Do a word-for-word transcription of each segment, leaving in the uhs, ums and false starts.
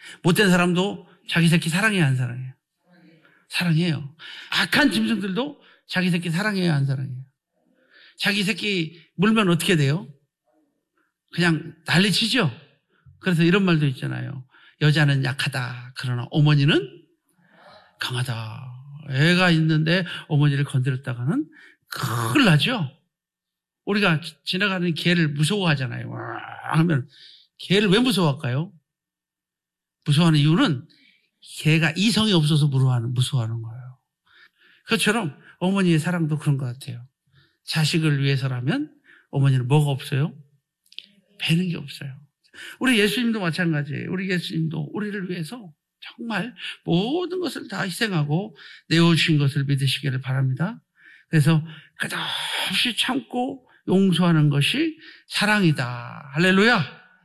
못된 사람도 자기 새끼 사랑해야 안 사랑해요? 사랑해요. 악한 짐승들도 자기 새끼 사랑해야 안 사랑해요? 자기 새끼 물면 어떻게 돼요? 그냥 난리치죠. 그래서 이런 말도 있잖아요. 여자는 약하다. 그러나 어머니는 강하다. 애가 있는데 어머니를 건드렸다가는 큰일 나죠. 우리가 지나가는 개를 무서워하잖아요. 와 하면 개를 왜 무서워할까요? 무서워하는 이유는 개가 이성이 없어서 무서워하는, 무서워하는 거예요. 그것처럼 어머니의 사랑도 그런 것 같아요. 자식을 위해서라면 어머니는 뭐가 없어요? 배는 게 없어요. 우리 예수님도 마찬가지예요. 우리 예수님도 우리를 위해서 정말 모든 것을 다 희생하고 내어주신 것을 믿으시기를 바랍니다. 그래서 끝없이 참고 용서하는 것이 사랑이다. 할렐루야.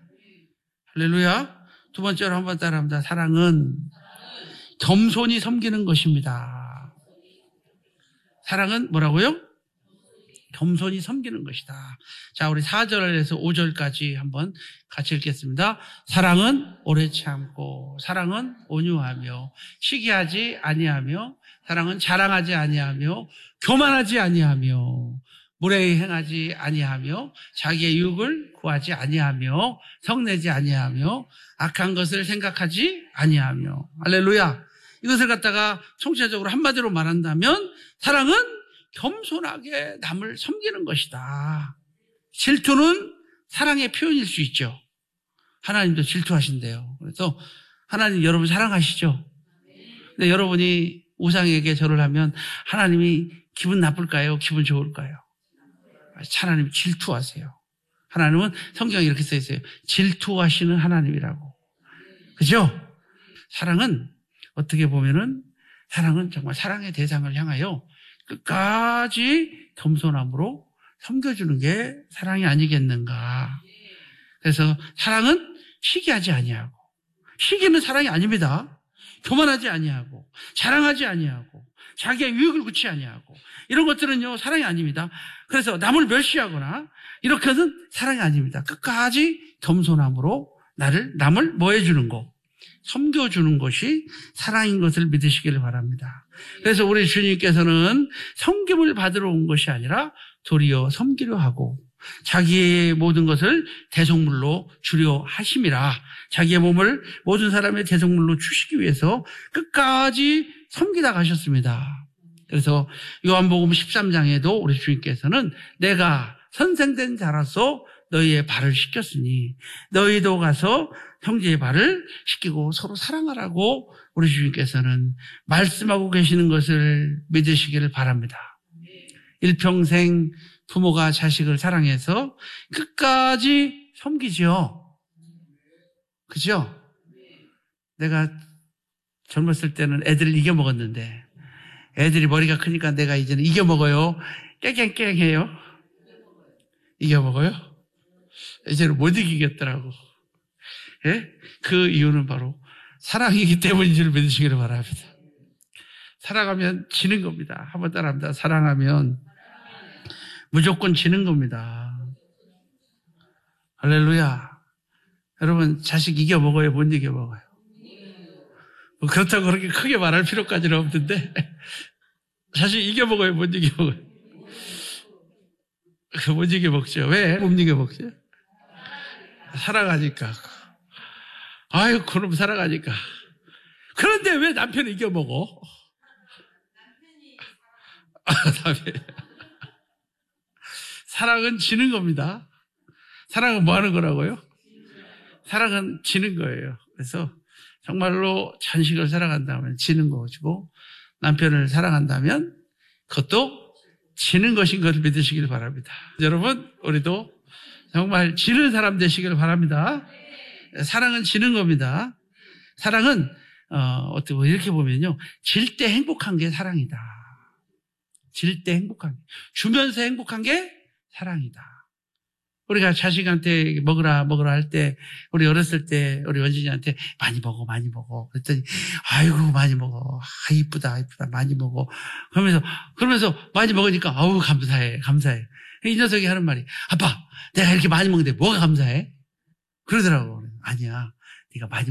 할렐루야. 두 번째로 한번 따라합니다. 사랑은 겸손히 섬기는 것입니다. 사랑은 뭐라고요? 겸손히 섬기는 것이다. 자, 우리 사 절에서 오 절까지 한번 같이 읽겠습니다. 사랑은 오래 참고, 사랑은 온유하며, 시기하지 아니하며, 사랑은 자랑하지 아니하며, 교만하지 아니하며, 무례히 행하지 아니하며, 자기의 유익을 구하지 아니하며, 성내지 아니하며, 악한 것을 생각하지 아니하며. 할렐루야. 이것을 갖다가 총체적으로 한마디로 말한다면 사랑은 겸손하게 남을 섬기는 것이다. 질투는 사랑의 표현일 수 있죠. 하나님도 질투하신대요. 그래서 하나님 여러분 사랑하시죠? 근데 여러분이 우상에게 절을 하면 하나님이 기분 나쁠까요? 기분 좋을까요? 하나님 질투하세요. 하나님은 성경에 이렇게 써 있어요. 질투하시는 하나님이라고. 그죠? 사랑은 어떻게 보면은 사랑은 정말 사랑의 대상을 향하여 끝까지 겸손함으로 섬겨주는 게 사랑이 아니겠는가. 그래서 사랑은 시기하지 아니하고, 시기는 사랑이 아닙니다. 교만하지 아니하고, 자랑하지 아니하고, 자기의 유익을 구치 아니하고, 이런 것들은요 사랑이 아닙니다. 그래서 남을 멸시하거나 이렇게는 사랑이 아닙니다. 끝까지 겸손함으로 나를 남을 뭐 해주는 거? 섬겨주는 것이 사랑인 것을 믿으시기를 바랍니다. 그래서 우리 주님께서는 섬김을 받으러 온 것이 아니라 도리어 섬기려 하고 자기의 모든 것을 대속물로 주려 하심이라. 자기의 몸을 모든 사람의 대속물로 주시기 위해서 끝까지 섬기다 가셨습니다. 그래서 요한복음 십삼 장에도 우리 주님께서는 내가 선생된 자라서 너희의 발을 씻겼으니 너희도 가서 형제의 발을 씻기고 서로 사랑하라고 우리 주님께서는 말씀하고 계시는 것을 믿으시기를 바랍니다. 일평생 부모가 자식을 사랑해서 끝까지 섬기죠. 그죠? 내가 젊었을 때는 애들을 이겨먹었는데 애들이 머리가 크니까 내가 이제는 이겨먹어요. 깽깽깽해요. 이겨먹어요? 이제는 못 이기겠더라고. 예? 그 이유는 바로 사랑이기 때문인 줄 믿으시기를 바랍니다. 사랑하면 지는 겁니다. 한번 따라합니다. 사랑하면 무조건 지는 겁니다. 할렐루야. 여러분 자식 이겨먹어요? 못 이겨먹어요? 뭐 그렇다고 그렇게 크게 말할 필요까지는 없는데 자식 이겨먹어요? 못 이겨먹어요? 못 이겨먹죠. 왜? 못 이겨먹죠? 사랑하니까. 아유, 그럼 사랑하니까. 그런데 왜 남편이 이겨먹어? 사랑은 지는 겁니다. 사랑은 뭐 하는 거라고요? 사랑은 지는 거예요. 그래서 정말로 자식을 사랑한다면 지는 것이고 남편을 사랑한다면 그것도 지는 것인 것을 믿으시길 바랍니다. 여러분, 우리도 정말 지는 사람 되시길 바랍니다. 사랑은 지는 겁니다. 사랑은 어, 어떻게 뭐 이렇게 보면요, 질 때 행복한 게 사랑이다. 질 때 행복한 게, 주면서 행복한 게 사랑이다. 우리가 자식한테 먹으라 먹으라 할 때, 우리 어렸을 때 우리 원진이한테 많이 먹어 많이 먹어 그랬더니 아이고 많이 먹어, 아 이쁘다 이쁘다 많이 먹어 그러면서 그러면서 많이 먹으니까 아우 감사해 감사해. 이 녀석이 하는 말이 아빠 내가 이렇게 많이 먹는데 뭐가 감사해? 그러더라고. 아니야, 네가 많이